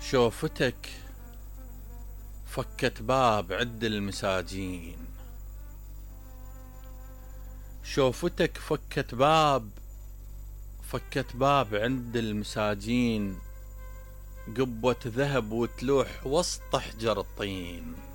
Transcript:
شوفتك فكت باب عند المساجين. شوفتك فكت باب عند المساجين، قبة ذهب وتلوح وسط حجر الطين.